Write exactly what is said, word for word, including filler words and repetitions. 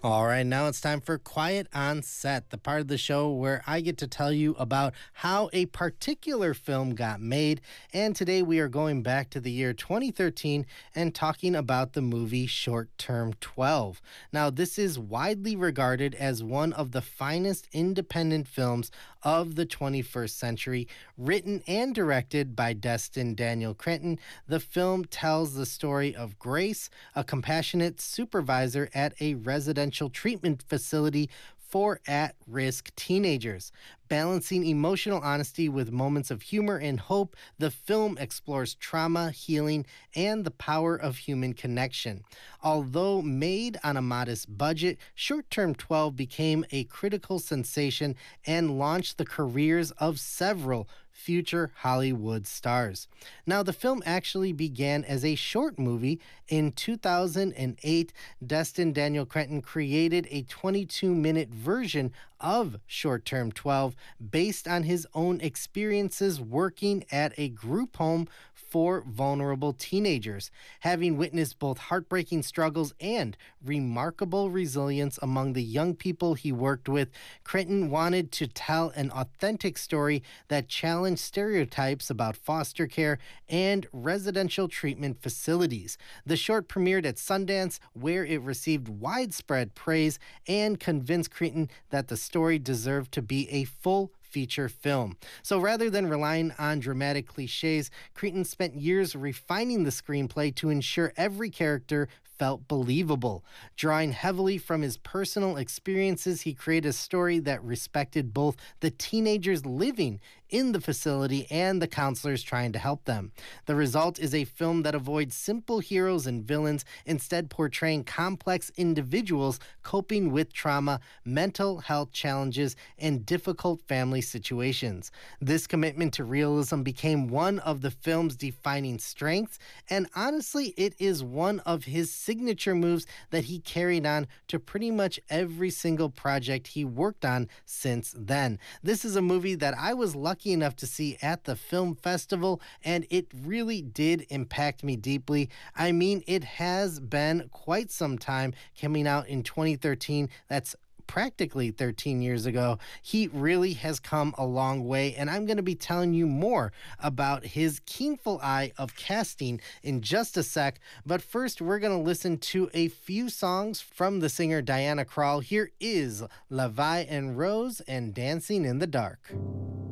All right, now it's time for Quiet on Set, the part of the show where I get to tell you about how a particular film got made. And today we are going back to the year twenty thirteen and talking about the movie Short Term twelve. Now, this is widely regarded as one of the finest independent films of the twenty-first century, written and directed by Destin Daniel Cretton. The film tells the story of Grace, a compassionate supervisor at a residential treatment facility for at-risk teenagers. Balancing emotional honesty with moments of humor and hope, the film explores trauma, healing, and the power of human connection. Although made on a modest budget, Short Term twelve became a critical sensation and launched the careers of several future Hollywood stars. Now, the film actually began as a short movie. In two thousand eight, Destin Daniel Cretton created a twenty-two minute version of Short Term twelve based on his own experiences working at a group home for vulnerable teenagers. Having witnessed both heartbreaking struggles and remarkable resilience among the young people he worked with, Cretton wanted to tell an authentic story that challenged stereotypes about foster care and residential treatment facilities. The short premiered at Sundance, where it received widespread praise and convinced Cretton that the story deserved to be a full feature film. So rather than relying on dramatic cliches, Cretton spent years refining the screenplay to ensure every character felt believable. Drawing heavily from his personal experiences, he created a story that respected both the teenagers living in the facility and the counselors trying to help them. The result is a film that avoids simple heroes and villains, instead portraying complex individuals coping with trauma, mental health challenges, and difficult family situations. This commitment to realism became one of the film's defining strengths, and honestly, it is one of his signature moves that he carried on to pretty much every single project he worked on since then. This is a movie that I was lucky enough to see at the film festival, and it really did impact me deeply. I mean, it has been quite some time, coming out in twenty thirteen. That's practically thirteen years ago. He really has come a long way, and I'm going to be telling you more about his keenful eye of casting in just a sec. But first, we're going to listen to a few songs from the singer Diana Krall. Here is La Vie en Rose and Dancing in the Dark.